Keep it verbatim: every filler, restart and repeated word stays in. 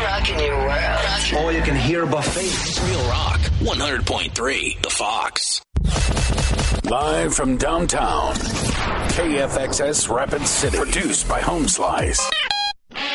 Rocking your world. All you can hear buffet. Real Rock, one hundred point three, The Fox. Live from downtown, K F X S Rapid City. Produced by Home Slice.